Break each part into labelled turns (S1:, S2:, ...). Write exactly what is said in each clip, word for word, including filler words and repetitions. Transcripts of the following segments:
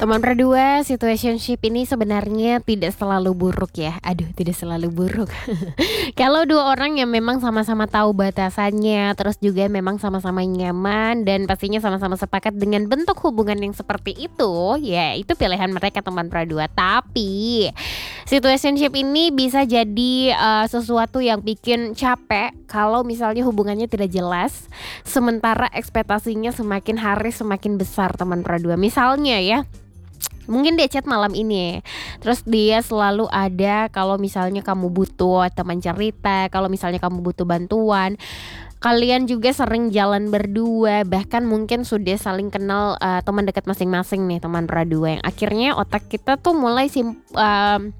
S1: Teman berdua, situationship ini sebenarnya tidak selalu buruk ya. Aduh, tidak selalu buruk. Kalau dua orang yang memang sama-sama tahu batasannya, terus juga memang sama-sama nyaman dan pastinya sama-sama sepakat dengan bentuk hubungan yang seperti itu, ya itu pilihan mereka teman berdua. Tapi situationship ini bisa jadi eh, sesuatu yang bikin capek kalau misalnya hubungannya tidak jelas, sementara ekspektasinya semakin hari semakin besar teman berdua. Misalnya ya, mungkin dia chat malam ini, terus dia selalu ada kalau misalnya kamu butuh teman cerita, kalau misalnya kamu butuh bantuan. Kalian juga sering jalan berdua, bahkan mungkin sudah saling kenal eh, teman dekat masing-masing nih teman berdua, yang akhirnya otak kita tuh mulai sim, em,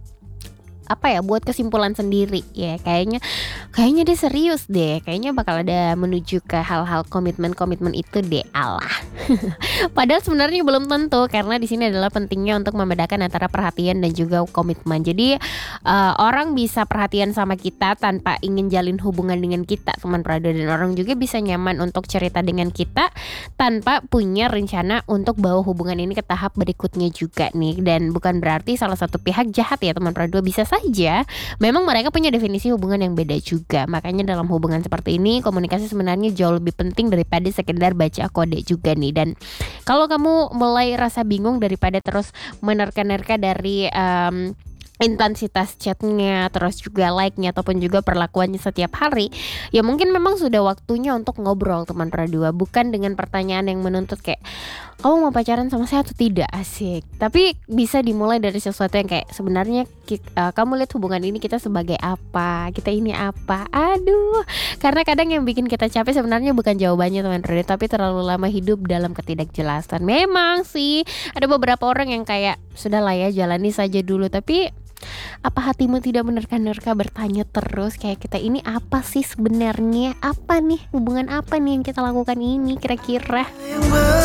S1: apa ya buat kesimpulan sendiri ya, kayaknya kayaknya dia serius deh, kayaknya bakal ada menuju ke hal-hal komitmen-komitmen itu deh, alah. Padahal sebenarnya belum tentu, karena di sini adalah pentingnya untuk membedakan antara perhatian dan juga komitmen. Jadi eh, orang bisa perhatian sama kita tanpa ingin jalin hubungan dengan kita teman berdua, dan orang juga bisa nyaman untuk cerita dengan kita tanpa punya rencana untuk bawa hubungan ini ke tahap berikutnya juga nih. Dan bukan berarti salah satu pihak jahat ya teman berdua, bisa saja memang mereka punya definisi hubungan yang beda juga. Makanya dalam hubungan seperti ini komunikasi sebenarnya jauh lebih penting daripada sekedar baca kode juga nih. Dan kalau kamu mulai rasa bingung daripada terus menerka-nerka dari em, intensitas chatnya, terus juga like-nya ataupun juga perlakuannya setiap hari, ya mungkin memang sudah waktunya untuk ngobrol teman berdua, bukan dengan pertanyaan yang menuntut kayak kamu mau pacaran sama saya atau tidak, asik. Tapi bisa dimulai dari sesuatu yang kayak sebenarnya ki- eh, kamu lihat hubungan ini kita sebagai apa, kita ini apa. Aduh, karena kadang yang bikin kita capek sebenarnya bukan jawabannya teman berdua, tapi terlalu lama hidup dalam ketidakjelasan. Memang sih ada beberapa orang yang kayak sudah lah ya jalani saja dulu, tapi apa hatimu tidak menerka-nerka bertanya terus kayak kita ini apa sih sebenarnya, apa nih hubungan apa nih yang kita lakukan ini kira-kira.